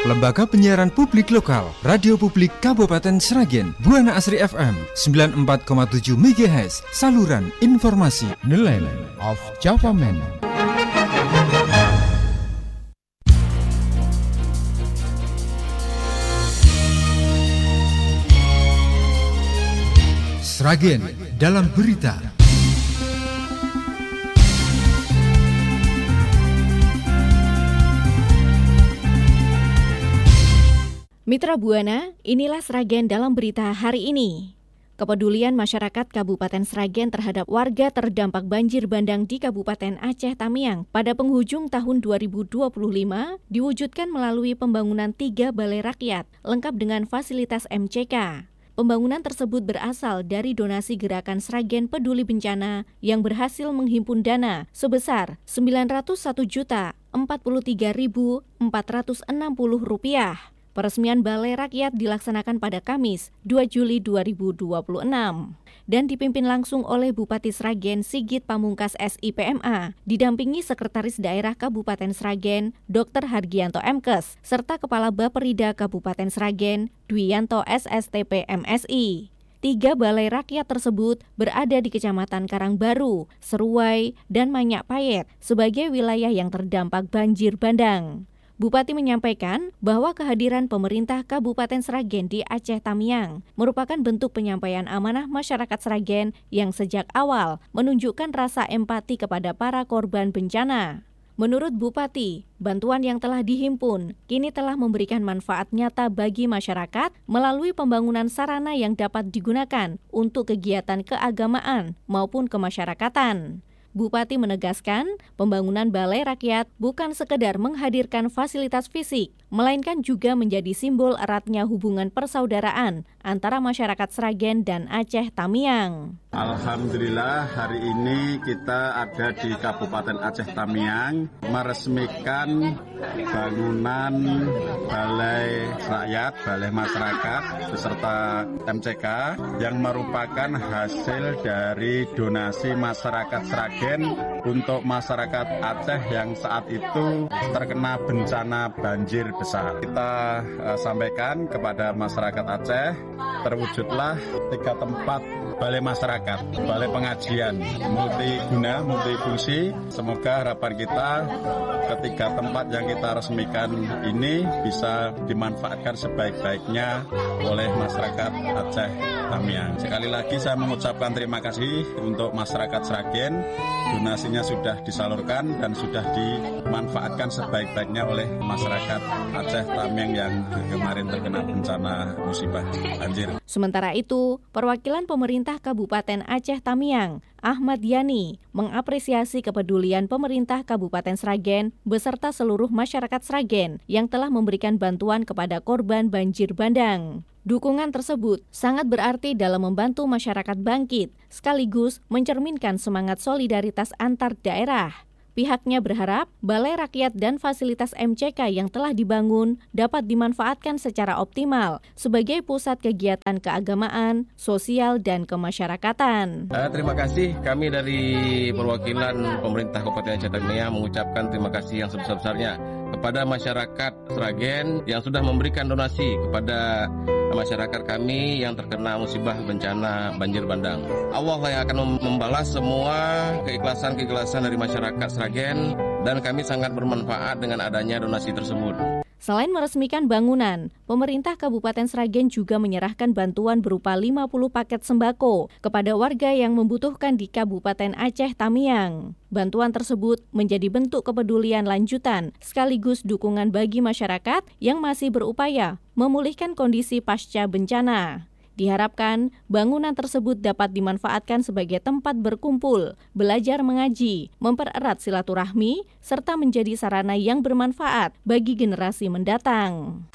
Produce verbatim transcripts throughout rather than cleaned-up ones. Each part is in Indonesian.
Lembaga Penyiaran Publik Lokal, Radio Publik Kabupaten Sragen, Buana Asri F M sembilan puluh empat koma tujuh megahertz, saluran informasi Nelayan of Java Man. Sragen dalam berita. Mitra Buana, inilah Sragen dalam berita hari ini. Kepedulian masyarakat Kabupaten Sragen terhadap warga terdampak banjir bandang di Kabupaten Aceh Tamiang pada penghujung tahun dua ribu dua puluh lima diwujudkan melalui pembangunan tiga balai rakyat lengkap dengan fasilitas M C K. Pembangunan tersebut berasal dari donasi Gerakan Sragen Peduli Bencana yang berhasil menghimpun dana sebesar sembilan ratus satu juta empat puluh tiga ribu empat ratus enam puluh rupiah. Peresmian Balai Rakyat dilaksanakan pada Kamis dua Juli dua ribu dua puluh enam dan dipimpin langsung oleh Bupati Sragen Sigit Pamungkas S I P M A, didampingi Sekretaris Daerah Kabupaten Sragen Doktor Hargianto M Kes, serta Kepala Bapperida Kabupaten Sragen Dwianto S S T P M S I. Tiga balai rakyat tersebut berada di Kecamatan Karangbaru, Seruai, dan Manyak Payet sebagai wilayah yang terdampak banjir bandang. Bupati menyampaikan bahwa kehadiran pemerintah Kabupaten Sragen di Aceh Tamiang merupakan bentuk penyampaian amanah masyarakat Sragen yang sejak awal menunjukkan rasa empati kepada para korban bencana. Menurut Bupati, bantuan yang telah dihimpun kini telah memberikan manfaat nyata bagi masyarakat melalui pembangunan sarana yang dapat digunakan untuk kegiatan keagamaan maupun kemasyarakatan. Bupati menegaskan, pembangunan Balai Rakyat bukan sekedar menghadirkan fasilitas fisik, melainkan juga menjadi simbol eratnya hubungan persaudaraan antara masyarakat Sragen dan Aceh Tamiang. Alhamdulillah hari ini kita ada di Kabupaten Aceh Tamiang meresmikan bangunan Balai Rakyat, Balai Masyarakat beserta M C K yang merupakan hasil dari donasi masyarakat Sragen untuk masyarakat Aceh yang saat itu terkena bencana banjir besar. Kita uh, sampaikan kepada masyarakat Aceh, terwujudlah tiga tempat balai masyarakat, balai pengajian, multiguna, multifungsi. Semoga harapan kita ketiga tempat yang kita resmikan ini bisa dimanfaatkan sebaik-baiknya oleh masyarakat Aceh Tamiang. Sekali lagi saya mengucapkan terima kasih untuk masyarakat Sragen. Donasinya sudah disalurkan dan sudah dimanfaatkan sebaik-baiknya oleh masyarakat Aceh Tamiang yang kemarin terkena bencana musibah banjir. Sementara itu, perwakilan pemerintah Kabupaten Aceh Tamiang, Ahmad Yani, mengapresiasi kepedulian pemerintah Kabupaten Sragen beserta seluruh masyarakat Sragen yang telah memberikan bantuan kepada korban banjir bandang. Dukungan tersebut sangat berarti dalam membantu masyarakat bangkit, sekaligus mencerminkan semangat solidaritas antar daerah. Pihaknya berharap Balai Rakyat dan fasilitas M C K yang telah dibangun dapat dimanfaatkan secara optimal sebagai pusat kegiatan keagamaan, sosial, dan kemasyarakatan. Uh, terima kasih, kami dari perwakilan pemerintah Kabupaten Aceh Tamiang mengucapkan terima kasih yang sebesar-besarnya kepada masyarakat Sragen yang sudah memberikan donasi kepada masyarakat kami yang terkena musibah bencana banjir bandang. Allah yang akan membalas semua keikhlasan-keikhlasan dari masyarakat Sragen dan kami sangat bermanfaat dengan adanya donasi tersebut. Selain meresmikan bangunan, pemerintah Kabupaten Sragen juga menyerahkan bantuan berupa lima puluh paket sembako kepada warga yang membutuhkan di Kabupaten Aceh Tamiang. Bantuan tersebut menjadi bentuk kepedulian lanjutan sekaligus dukungan bagi masyarakat yang masih berupaya memulihkan kondisi pasca bencana. Diharapkan bangunan tersebut dapat dimanfaatkan sebagai tempat berkumpul, belajar mengaji, mempererat silaturahmi, serta menjadi sarana yang bermanfaat bagi generasi mendatang.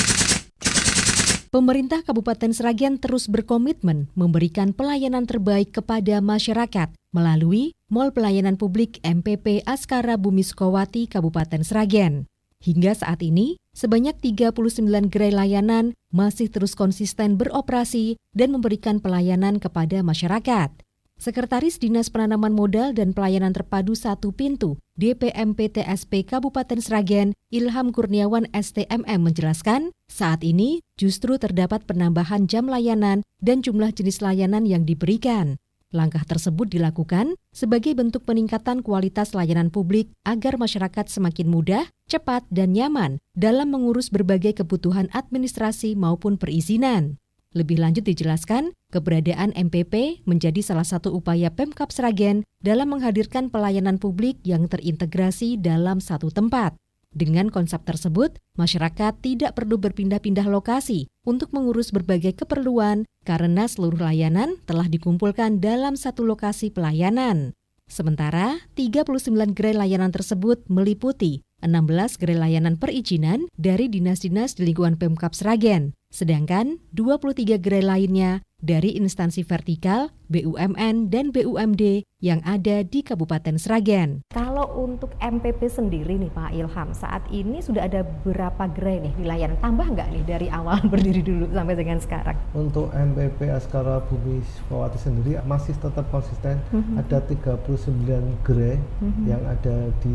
Pemerintah Kabupaten Sragen terus berkomitmen memberikan pelayanan terbaik kepada masyarakat melalui Mall Pelayanan Publik M P P Askara Bumi Sukowati Kabupaten Sragen. Hingga saat ini, sebanyak tiga puluh sembilan gerai layanan masih terus konsisten beroperasi dan memberikan pelayanan kepada masyarakat. Sekretaris Dinas Penanaman Modal dan Pelayanan Terpadu Satu Pintu D P M P T S P Kabupaten Sragen, Ilham Kurniawan S T M M menjelaskan, saat ini justru terdapat penambahan jam layanan dan jumlah jenis layanan yang diberikan. Langkah tersebut dilakukan sebagai bentuk peningkatan kualitas layanan publik agar masyarakat semakin mudah, cepat, dan nyaman dalam mengurus berbagai kebutuhan administrasi maupun perizinan. Lebih lanjut dijelaskan, keberadaan M P P menjadi salah satu upaya Pemkab Sragen dalam menghadirkan pelayanan publik yang terintegrasi dalam satu tempat. Dengan konsep tersebut, masyarakat tidak perlu berpindah-pindah lokasi untuk mengurus berbagai keperluan karena seluruh layanan telah dikumpulkan dalam satu lokasi pelayanan. Sementara, tiga puluh sembilan gerai layanan tersebut meliputi enam belas gerai layanan perizinan dari dinas-dinas di lingkungan Pemkab Sragen, sedangkan dua puluh tiga gerai lainnya dari instansi vertikal, B U M N, dan B U M D yang ada di Kabupaten Sragen. Kalau untuk M P P sendiri nih Pak Ilham, saat ini sudah ada berapa gerai nih di layanan? Tambah nggak nih dari awal berdiri dulu sampai dengan sekarang? Untuk M P P Askara Bumi Sukawati sendiri masih tetap konsisten, mm-hmm. ada tiga puluh sembilan gerai mm-hmm. yang ada di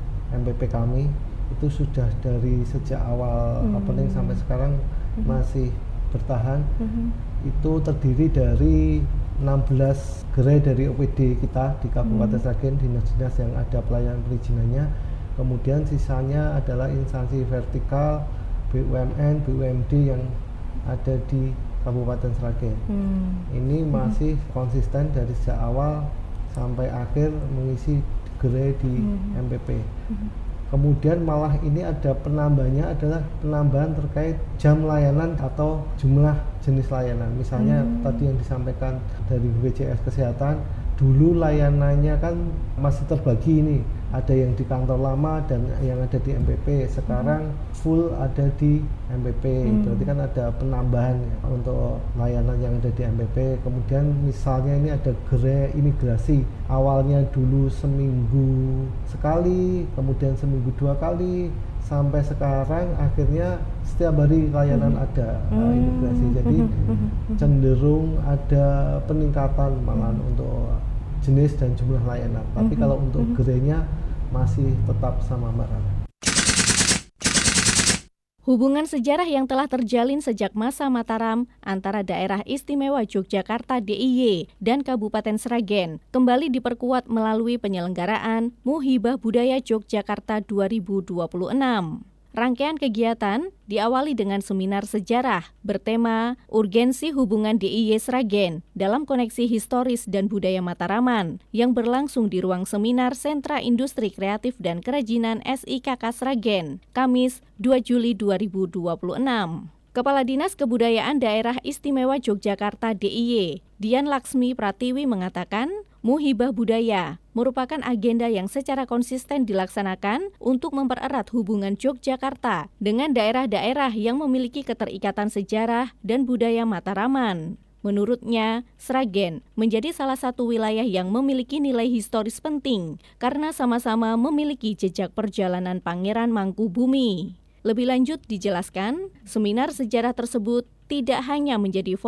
M P P kami. Itu sudah dari sejak awal mm-hmm. opening sampai sekarang mm-hmm. masih bertahan. Mm-hmm. Itu terdiri dari enam belas gerai dari O P D kita di Kabupaten hmm. Sragen, dinas-dinas yang ada pelayanan perizinannya. Kemudian sisanya adalah instansi vertikal, B U M N, B U M D yang ada di Kabupaten Sragen. Hmm. Ini masih hmm. konsisten dari sejak awal sampai akhir mengisi gerai di hmm. M P P. Hmm. Kemudian malah ini ada penambahannya adalah penambahan terkait jam layanan atau jumlah jenis layanan. Misalnya hmm. tadi yang disampaikan dari B P J S Kesehatan, dulu layanannya kan masih terbagi ini, ada yang di kantor lama dan yang ada di M P P. Sekarang full ada di M P P. Hmm. Berarti kan ada penambahan untuk layanan yang ada di M P P. Kemudian misalnya ini ada gerai imigrasi. Awalnya dulu seminggu sekali, kemudian seminggu dua kali, sampai sekarang akhirnya setiap hari layanan hmm. ada uh, imigrasi. Jadi cenderung ada peningkatan malah hmm. untuk jenis dan jumlah layanan. Tapi hmm. kalau untuk gerainya masih tetap sama Mbak Rana. Hubungan sejarah yang telah terjalin sejak masa Mataram antara Daerah Istimewa Yogyakarta D I Y dan Kabupaten Sragen kembali diperkuat melalui penyelenggaraan Muhibah Budaya Yogyakarta dua ribu dua puluh enam. Rangkaian kegiatan diawali dengan seminar sejarah bertema Urgensi Hubungan D I Y Sragen dalam Koneksi Historis dan Budaya Mataraman yang berlangsung di ruang seminar Sentra Industri Kreatif dan Kerajinan S I K K Sragen, Kamis dua Juli dua ribu dua puluh enam. Kepala Dinas Kebudayaan Daerah Istimewa Yogyakarta D I Y, Dian Laksmi Pratiwi mengatakan, Muhibah Budaya merupakan agenda yang secara konsisten dilaksanakan untuk mempererat hubungan Yogyakarta dengan daerah-daerah yang memiliki keterikatan sejarah dan budaya Mataraman. Menurutnya, Sragen menjadi salah satu wilayah yang memiliki nilai historis penting karena sama-sama memiliki jejak perjalanan Pangeran Mangkubumi. Lebih lanjut dijelaskan, seminar sejarah tersebut tidak hanya menjadi